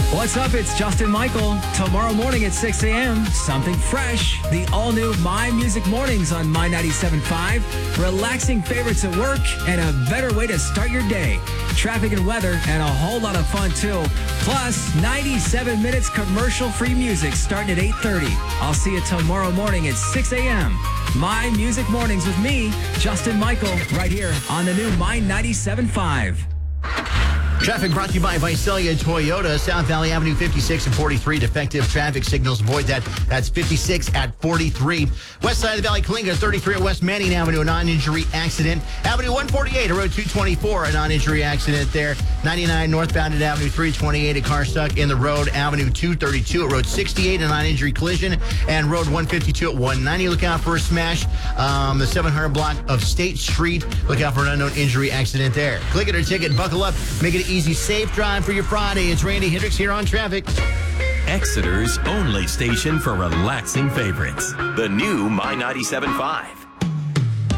What's up? It's Justin Michael. Tomorrow morning at 6 a.m., something fresh. The all-new My Music Mornings on My 97.5. Relaxing favorites at work and a better way to start your day. Traffic and weather and a whole lot of fun, too. Plus, 97 minutes commercial-free music starting at 8:30. I'll see you tomorrow morning at 6 a.m. My Music Mornings with me, Justin Michael, right here on the new My 97.5. Traffic brought to you by Visalia Toyota, South Valley Avenue 56 and 43. Defective traffic signals. Avoid that. That's 56 at 43. West side of the Valley, Kalinga, 33 at West Manning Avenue, a non-injury accident. Avenue 148 at Road 224, a non-injury accident there. 99 northbound at Avenue 328, a car stuck in the road. Avenue 232 at Road 68, a non-injury collision. And Road 152 at 190. Look out for a smash. The 700 block of State Street. Look out for an unknown injury accident there. Click it or ticket. Buckle up. Make it easy, safe drive for your Friday. It's Randy Hendricks here on Traffic. Exeter's only station for relaxing favorites. The new My 97.5.